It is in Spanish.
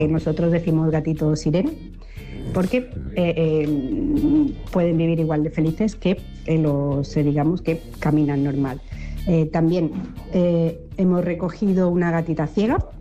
Nosotros decimos gatito sirena porque pueden vivir igual de felices que los, digamos, que caminan normal. También hemos recogido una gatita ciega